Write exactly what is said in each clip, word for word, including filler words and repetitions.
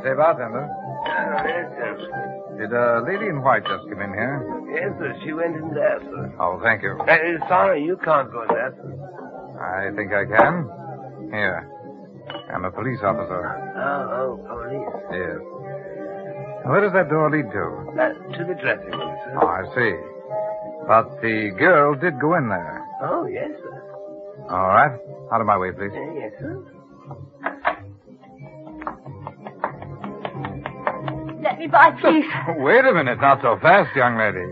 Say, bartender. Uh, yes, sir. Did a lady in white just come in here? Yes, sir. She went in there, sir. Oh, thank you. Uh, sorry, you can't go in there, sir. I think I can. Here. I'm a police officer. Oh, oh, police. Yes. Where does that door lead to? Uh, to the dressing room, sir. Oh, I see. But the girl did go in there. Oh, yes, sir. All right. Out of my way, please. Uh, yes, sir. Let me by, please. Wait a minute. Not so fast, young lady.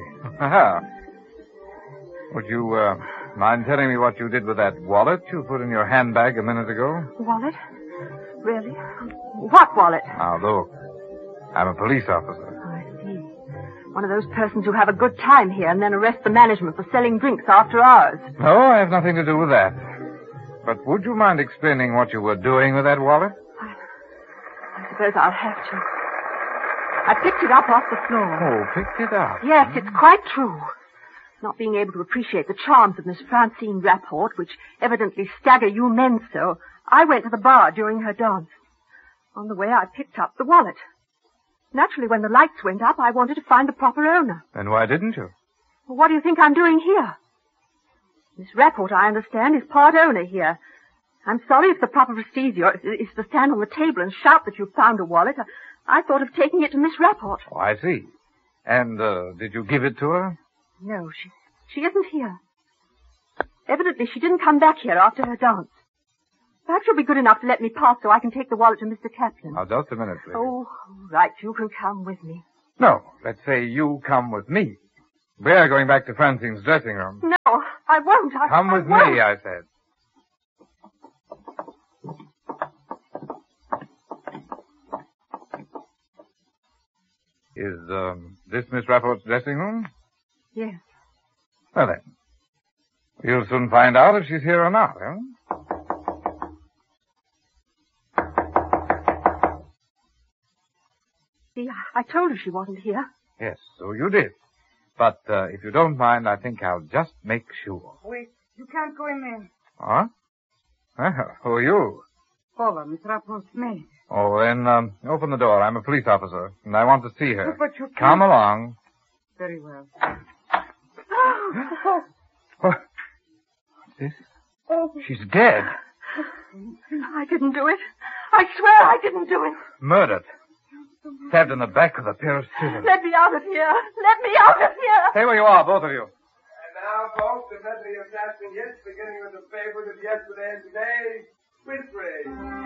Would you uh, mind telling me what you did with that wallet you put in your handbag a minute ago? Wallet? Really? What wallet? Now, look. I'm a police officer. I see. One of those persons who have a good time here and then arrest the management for selling drinks after hours. No, I have nothing to do with that. But would you mind explaining what you were doing with that wallet? I, I suppose I'll have to. I picked it up off the floor. Oh, picked it up. Yes, it's quite true. Not being able to appreciate the charms of Miss Francine Rapport, which evidently stagger you men so, I went to the bar during her dance. On the way, I picked up the wallet. Naturally, when the lights went up, I wanted to find the proper owner. Then why didn't you? Well, what do you think I'm doing here? Miss Rapport, I understand, is part owner here. I'm sorry if the proper procedure is to stand on the table and shout that you've found a wallet. I, I thought of taking it to Miss Rapport. Oh, I see. And uh, did you give it to her? No, she she isn't here. Evidently, she didn't come back here after her dance. Perhaps you'll be good enough to let me pass so I can take the wallet to Mister Kaplan. Now, just a minute, please. Oh, right. You can come with me. No, let's say you come with me. We're going back to Francine's dressing room. No, I won't. I, Come I with won't. me, I said. Is um, this Miss Rapport's dressing room? Yes. Well, then. You'll soon find out if she's here or not, eh? See, I, I told her she wasn't here. Yes, so you did. But uh, if you don't mind, I think I'll just make sure. Wait, you can't go in there. Huh? Well, who are you? Paula, Miss Rapport's maid. Oh, then um, open the door. I'm a police officer, and I want to see her. But you can't. Come along. Very well. What? This? She's dead. I didn't do it. I swear I didn't do it. Murdered. Stabbed in the back with a pair of scissors. Let me out of here. Let me out of here. Stay where you are, both of you. And now, folks, the medley of dancing hits, beginning with the favorite of yesterday and today, Winfrey.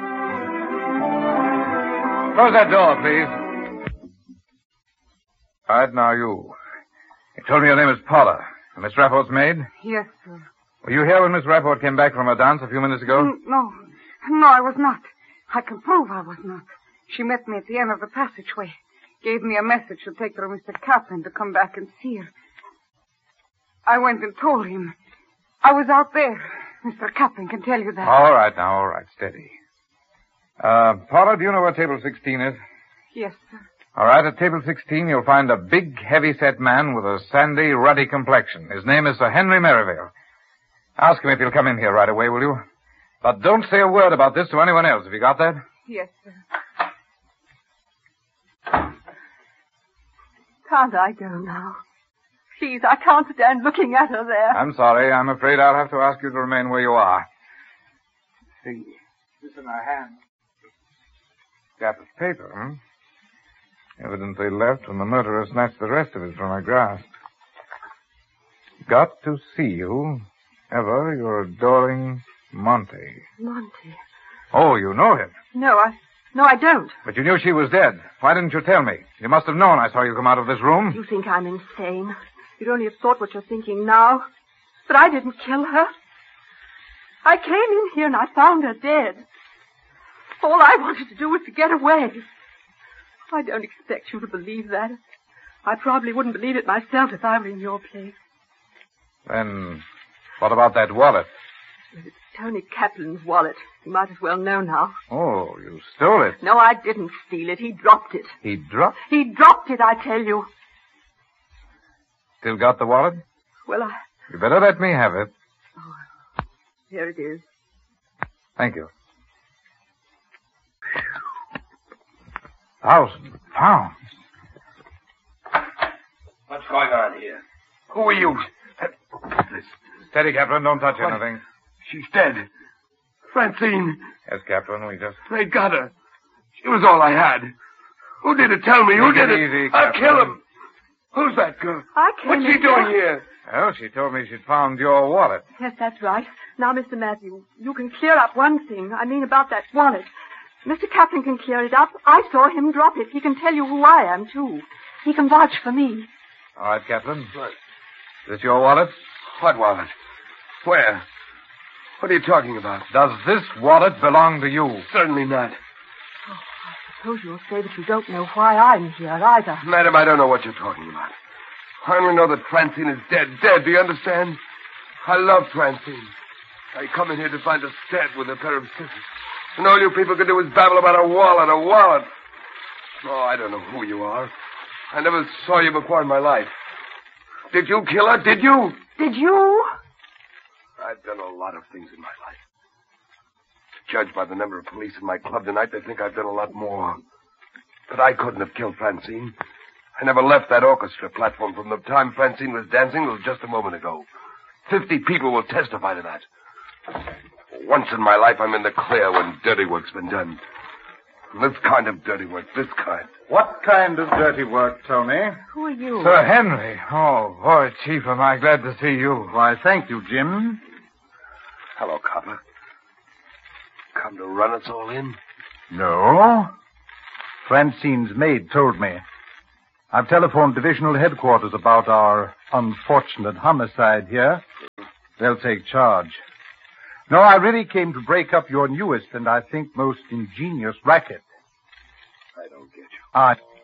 Close that door, please. All right, now you. You told me your name is Paula. Miss Rapport's maid? Yes, sir. Were you here when Miss Rapport came back from her dance a few minutes ago? Mm, no. No, I was not. I can prove I was not. She met me at the end of the passageway. Gave me a message to take her to Mister Kaplan to come back and see her. I went and told him. I was out there. Mister Kaplan can tell you that. All right, now, all right. Steady. Uh, Paula, do you know where table sixteen is? Yes, sir. All right, at table sixteen, you'll find a big, heavy-set man with a sandy, ruddy complexion. His name is Sir Henry Merivale. Ask him if he'll come in here right away, will you? But don't say a word about this to anyone else. Have you got that? Yes, sir. Can't I go now? Please, I can't stand looking at her there. I'm sorry. I'm afraid I'll have to ask you to remain where you are. See, this in our hand. Scrap of paper, hmm? Evidently left when the murderer snatched the rest of it from her grasp. Got to see you. Ever your adoring Monty. Monty. Oh, you know him. No, I... No, I don't. But you knew she was dead. Why didn't you tell me? You must have known I saw you come out of this room. You think I'm insane. You'd only have thought what you're thinking now. But I didn't kill her. I came in here and I found her dead. All I wanted to do was to get away. I don't expect you to believe that. I probably wouldn't believe it myself if I were in your place. Then, what about that wallet? It's Tony Kaplan's wallet. You might as well know now. Oh, you stole it. No, I didn't steal it. He dropped it. He dropped? He dropped it, I tell you. Still got the wallet? Well, I... You better let me have it. Oh, here it is. Thank you. thousand pounds. What's going on here? Who are you? Steady, Captain. Don't touch what? anything. She's dead. Francine. Yes, Captain. We just... They got her. She was all I had. Who did it? Tell me. Who Take did it? it? Easy, I'll Captain. kill him. Who's that girl? I came What's she in doing here? here? Well, she told me she'd found your wallet. Yes, that's right. Now, Mister Matthew, you can clear up one thing. I mean about that wallet. Mister Kaplan can clear it up. I saw him drop it. He can tell you who I am, too. He can vouch for me. All right, Captain. What? Is this your wallet? What wallet? Where? What are you talking about? Does this wallet belong to you? Certainly not. Oh, I suppose you'll say that you don't know why I'm here either. Madam, I don't know what you're talking about. I only know that Francine is dead. Dead, do you understand? I love Francine. I come in here to find her stabbed with a pair of scissors. And all you people can do is babble about a wallet, a wallet. Oh, I don't know who you are. I never saw you before in my life. Did you kill her? Did you? Did you? I've done a lot of things in my life. Judged by the number of police in my club tonight, they think I've done a lot more. But I couldn't have killed Francine. I never left that orchestra platform from the time Francine was dancing till just a moment ago. Fifty people will testify to that. Once in my life, I'm in the clear when dirty work's been done. This kind of dirty work, this kind. What kind of dirty work, Tony? Who are you? Sir Henry. Oh, boy, Chief, am I glad to see you. Why, thank you, Jim. Hello, copper. Come to run us all in? No. Francine's maid told me. I've telephoned divisional headquarters about our unfortunate homicide here. They'll take charge. No, I really came to break up your newest and I think most ingenious racket. I don't get you. I...